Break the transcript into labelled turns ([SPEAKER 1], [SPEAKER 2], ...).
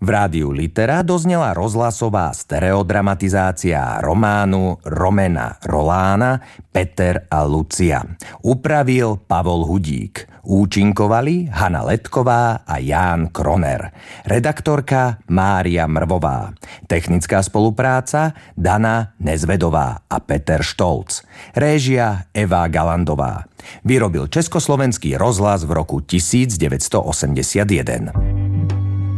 [SPEAKER 1] V rádiu Litera doznela rozhlasová stereodramatizácia románu Romena Rolána Peter a Lucia. Upravil Pavol Hudík. Účinkovali Hana Letková a Ján Kroner. Redaktorka Mária Mrvová. Technická spolupráca Dana Nezvedová a Peter Štolc. Réžia Eva Galandová. Vyrobil Československý rozhlas v roku 1981.